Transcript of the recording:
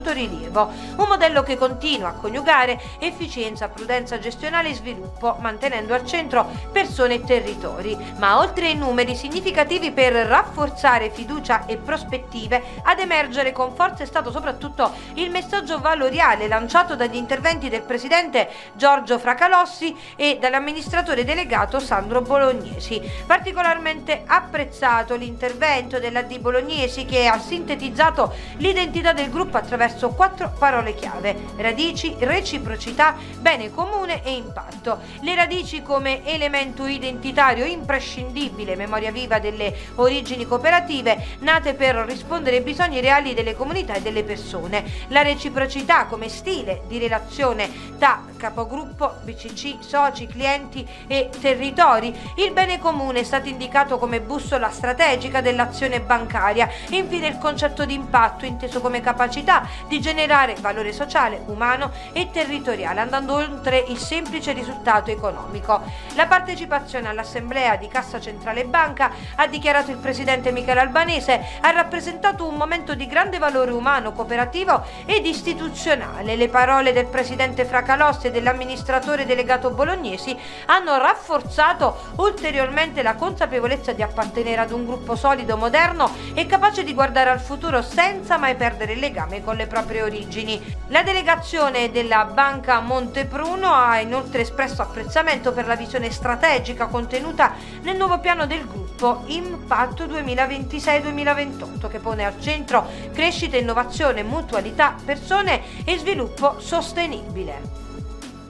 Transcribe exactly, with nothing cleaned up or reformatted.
rilievo, un modello che continua a coniugare efficienza, prudenza gestionale e sviluppo, mantenendo al centro persone e territori, ma oltre ai numeri significativi per rafforzare fiducia e prospettive, ad emergere con forza è stato soprattutto il messaggio valoriale lanciato dagli interventi del presidente Giorgio Fracalossi e dall'amministratore delegato Sandro Bolognesi. Particolarmente apprezzato l'intervento dell'A D Bolognesi, che ha sintetizzato l'identità del gruppo attraverso quattro parole chiave: radici, reciprocità, bene comune e impatto. Le radici come elemento identitario imprescindibile, memoria viva delle origini cooperative nate per rispondere ai bisogni reali delle comunità e delle persone. La reciprocità come stile di relazione tra capogruppo, B C C, soci, clienti e territori. Il bene comune è stato indicato come bussola strategica dell'azione bancaria. Infine il concetto di impatto, inteso come capacità di generare valore sociale, umano e territoriale, andando oltre il semplice risultato economico. La partecipazione all'assemblea di Cassa Centrale Banca, ha dichiarato il presidente Michele Albanese, ha rappresentato un momento di grande valore umano, cooperativo ed istituzionale. Le parole del presidente Fracalossi e dell'amministratore delegato Bolognesi hanno rafforzato ulteriormente la consapevolezza di appartenere ad un gruppo solido, moderno e capace di guardare al futuro senza mai perdere il legame con le proprie origini. La delegazione della Banca Montepruno ha inoltre espresso apprezzamento per la visione strategica contenuta nel nuovo piano del gruppo Impatto duemilaventisei duemilaventotto, che pone al centro crescita, innovazione, mutualità, persone e sviluppo sostenibile.